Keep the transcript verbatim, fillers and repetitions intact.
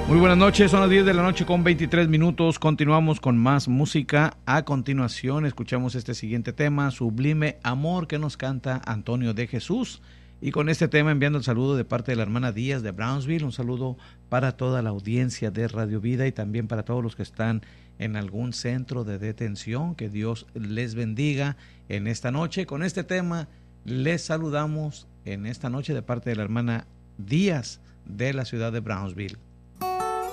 Muy buenas noches, son las diez de la noche con veintitrés minutos. Continuamos con más música. A continuación escuchamos este siguiente tema, Sublime Amor, que nos canta Antonio de Jesús. Y con este tema enviando el saludo de parte de la hermana Díaz de Brownsville, un saludo para toda la audiencia de Radio Vida y también para todos los que están en algún centro de detención. Que Dios les bendiga en esta noche. Con este tema les saludamos en esta noche de parte de la hermana Díaz de la ciudad de Brownsville.